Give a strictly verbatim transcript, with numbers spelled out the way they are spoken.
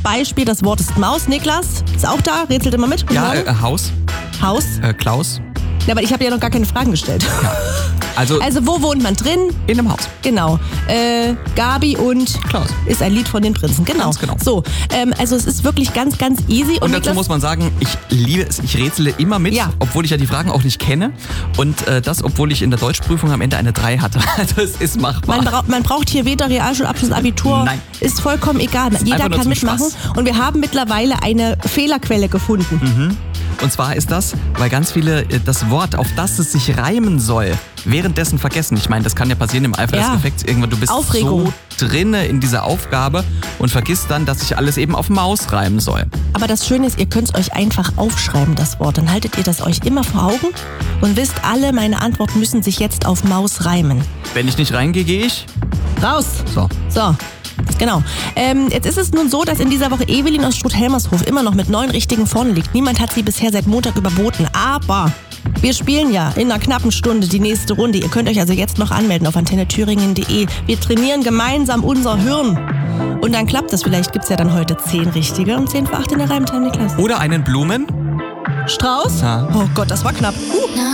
Beispiel, das Wort ist Maus. Niklas ist auch da, rätselt immer mit. Ja, äh, Haus. Haus. Äh, Klaus. Ja, aber ich habe ja noch gar keine Fragen gestellt. Ja. Also, also wo wohnt man drin? In einem Haus. Genau. Äh, Gabi und Klaus. Ist ein Lied von den Prinzen. Genau. Ganz genau. So, ähm, also es ist wirklich ganz, ganz easy. Und, Und dazu Niklas, muss man sagen, ich liebe es, ich rätsele immer mit, Ja. obwohl ich ja die Fragen auch nicht kenne. Und äh, das, obwohl ich in der Deutschprüfung am Ende eine drei hatte. Also es ist machbar. man, bra man braucht hier weder Realschulabschluss, Abitur. Nein. Ist vollkommen egal. Ist Jeder einfach nur kann zum mitmachen. Spaß. Und wir haben mittlerweile eine Fehlerquelle gefunden. Mhm. Und zwar ist das, weil ganz viele äh, das Wort, auf das es sich reimen soll, währenddessen vergessen. Ich meine, das kann ja passieren im Eifer Ja. des Gefechts. Irgendwann, du bist Aufregung. so drinne in dieser Aufgabe und vergisst dann, dass sich alles eben auf Maus reimen soll. Aber das Schöne ist, ihr könnt es euch einfach aufschreiben, das Wort. Dann haltet ihr das euch immer vor Augen und wisst alle, meine Antworten müssen sich jetzt auf Maus reimen. Wenn ich nicht reingehe, gehe ich. Raus! So. So, genau. Ähm, jetzt ist es nun so, dass in dieser Woche Evelyn aus Struth-Helmershof immer noch mit neun Richtigen vorne liegt. Niemand hat sie bisher seit Montag überboten. Aber wir spielen ja in einer knappen Stunde die nächste Runde. Ihr könnt euch also jetzt noch anmelden auf antenne thüringen punkt de. Wir trainieren gemeinsam unser Hirn. Und dann klappt es. Vielleicht gibt es ja dann heute zehn Richtige und zehn für acht in der Reimtime, Niklas. Oder einen Blumen. Strauß? Ja. Oh Gott, das war knapp. Uh.